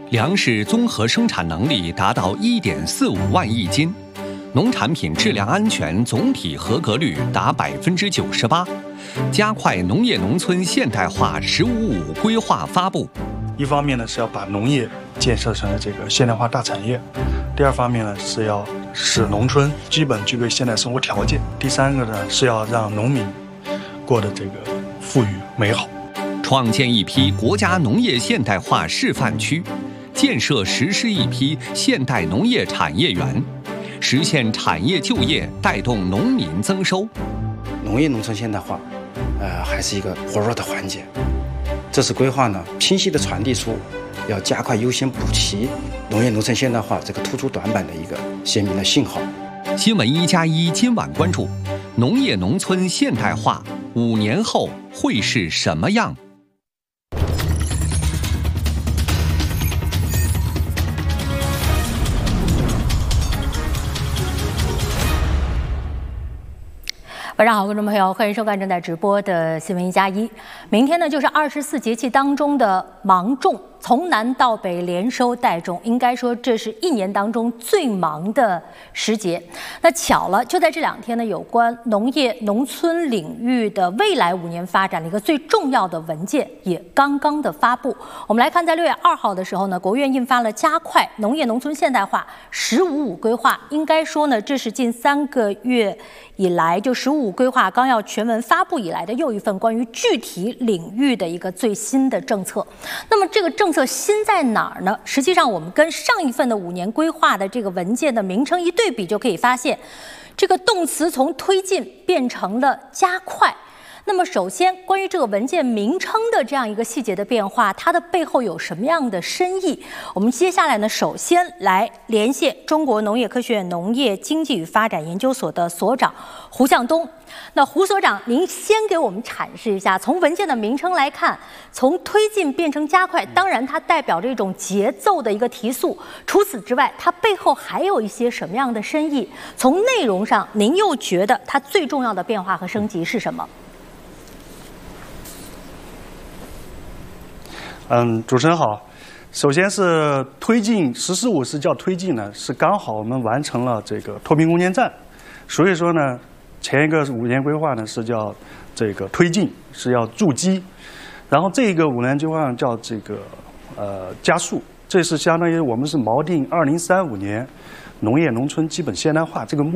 粮食综合生产能力达到1.45万亿斤，农产品质量安全总体合格率达98%，加快农业农村现代化“15+5”规划发布。 一方面呢是要把农业建设成这个现代化大产业，第二方面呢是要使农村基本具备现代生活条件，第三个呢是要让农民过得这个富裕美好。 创建一批国家农业现代化示范区，建设实施一批现代农业产业园，实现产业就业，带动农民增收。 农业农村现代化，还是一个火热的环节。这次规划呢，清晰地传递出要加快优先补齐农业农村现代化这个突出短板的一个鲜明的信号。 新闻1+1今晚关注：农业农村现代化5年后会是什么样？ 晚上好，观众朋友，欢迎收看正在直播的新闻1+1。明天呢，就是24节气当中的芒种，从南到北连收带种，应该说这是一年当中最忙的时节。那巧了，就在这2天呢，有关农业农村领域的未来5年发展的一个最重要的文件也刚刚的发布。我们来看，在6月2号的时候呢，国务院印发了加快农业农村现代化“15+5”规划。应该说呢，这是近3个月以来就“15+5”规划纲要全文发布以来的又一份关于具体领域的一个最新的政策。那么这个政策新在哪儿呢？实际上我们跟上一份的5年规划的这个文件的名称一对比，就可以发现这个动词从推进变成了加快。那么首先，关于这个文件名称的这样一个细节的变化，它的背后有什么样的深意？我们接下来呢，首先来连线中国农业科学院农业经济与发展研究所的所长胡向东。那胡所长，您先给我们阐释一下，从文件的名称来看，从推进变成加快，当然它代表着一种节奏的一个提速。除此之外，它背后还有一些什么样的深意？从内容上，您又觉得它最重要的变化和升级是什么？ 主持人好。首先是推进“15+5”是叫推进呢，是刚好我们完成了这个脱贫攻坚战，所以说呢，前一个5年规划呢是叫这个推进，是要筑基，然后这个5年规划叫这个加速，这是相当于我们是锚定2035年农业农村基本现代化这个目